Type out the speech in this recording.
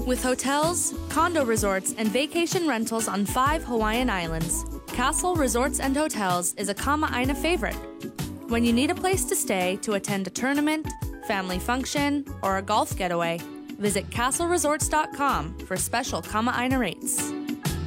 With hotels, condo resorts, and vacation rentals on 5 Hawaiian islands, Castle Resorts and Hotels is a Kama'aina favorite. When you need a place to stay to attend a tournament, family function, or a golf getaway, visit castleresorts.com for special Kama'aina rates.